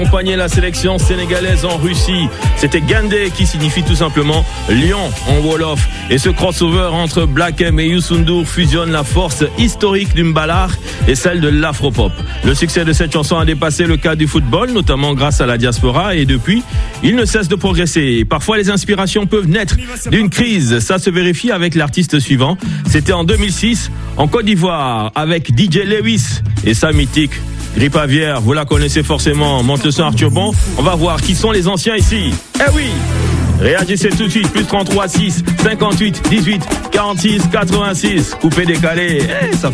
Accompagner la sélection sénégalaise en Russie. C'était Gandé qui signifie tout simplement lion en Wolof. Et ce crossover entre Black M et Youssou N'Dour fusionne la force historique du Mbalar et celle de l'afropop. Le succès de cette chanson a dépassé le cadre du football, notamment grâce à la diaspora, et depuis, il ne cesse de progresser. Parfois, les inspirations peuvent naître d'une crise. Ça se vérifie avec l'artiste suivant. C'était en 2006, en Côte d'Ivoire, avec DJ Lewis et sa mythique Grippe aviaire. Vous la connaissez forcément. Monte le son Arthur Bon. On va voir qui sont les anciens ici. Eh oui! Réagissez tout de suite. Plus 33 6 58 18 46 86. Coupé décalé. Ça